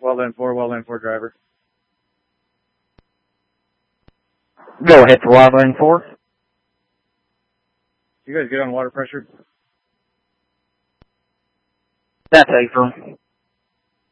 Lane 4 driver. Go ahead for Wild Lane 4. You guys get on water pressure? That's Affirm.